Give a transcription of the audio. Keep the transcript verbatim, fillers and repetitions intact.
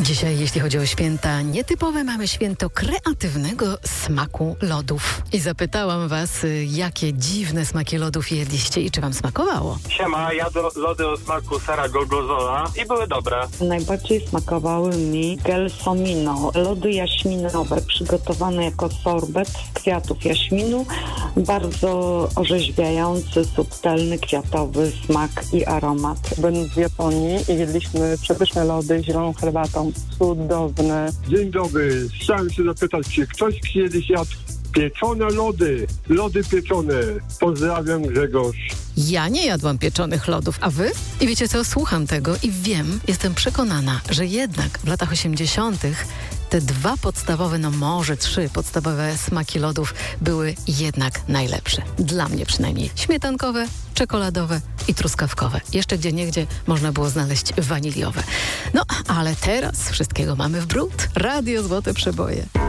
Dzisiaj, jeśli chodzi o święta nietypowe, mamy święto kreatywnego smaku lodów. I zapytałam was, jakie dziwne smaki lodów jedliście i czy wam smakowało? Siema, jadłem lody o smaku sera gorgonzola i były dobre. Najbardziej smakowały mi gelsomino, lody jaśminowe przygotowane jako sorbet z kwiatów jaśminu. Bardzo orzeźwiający, subtelny, kwiatowy smak i aromat. Będąc w Japonii i jedliśmy przepyszne lody z zieloną herbatą. Cudowne. Dzień dobry. Chciałem się zapytać, czy ktoś kiedyś jadł pieczone lody? Lody pieczone. Pozdrawiam, Grzegorz. Ja nie jadłam pieczonych lodów, a wy? I wiecie co, słucham tego i wiem, jestem przekonana, że jednak w latach osiemdziesiątych te dwa podstawowe, no może trzy podstawowe smaki lodów były jednak najlepsze. Dla mnie przynajmniej. Śmietankowe, czekoladowe i truskawkowe. Jeszcze gdzieniegdzie można było znaleźć waniliowe. No, ale teraz wszystkiego mamy w bród. Radio Złote Przeboje.